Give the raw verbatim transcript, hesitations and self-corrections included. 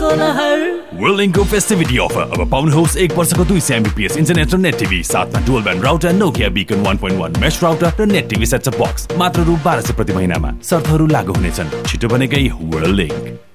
को लहर वर्ल्डिङको फेस्टिभिटी अफर अब पाउनुहोस् एक वर्षको दुई सय एमबीपीएस इन्टरनेट र नेट टिभी साथमा dual band router Nokia बिकन one point one mesh router र नेट टिभी सेटअप बक्स मात्र रु बाह्र सय प्रति महिनामा शर्तहरू लागू हुनेछन्। छिटो बनेकै वर्ल्डिङ।